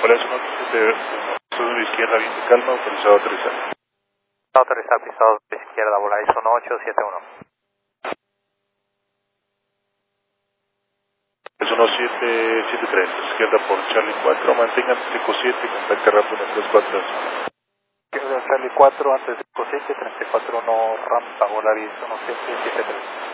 Hola, es 187, sur de izquierda, bien de calma, autorizado a aterrizar. Autorizar pisado de izquierda, Volaris 1871. Es 1773, izquierda por Charlie 4, mantengan 57, contacte rápido en 34. Izquierda Charlie 4, antes de 57, 34 no rampa, Volaris 1773.